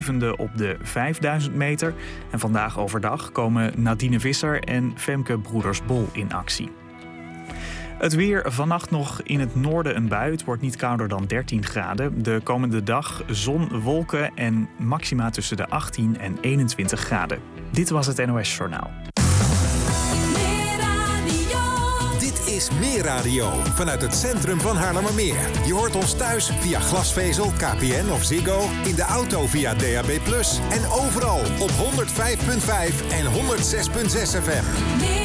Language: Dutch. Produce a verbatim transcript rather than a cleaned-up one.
op de vijfduizend meter. En vandaag overdag komen Nadine Visser en Femke Broeders-Bol in actie. Het weer, vannacht nog in het noorden een bui. Het wordt niet kouder dan dertien graden. De komende dag zon, wolken en maxima tussen de achttien en eenentwintig graden. Dit was het N O S Journaal. Dit is Meer Radio, vanuit het centrum van Haarlemmermeer. Je hoort ons thuis via glasvezel, K P N of Ziggo, in de auto via D A B plus, en overal op honderdvijf komma vijf en honderdzes komma zes F M.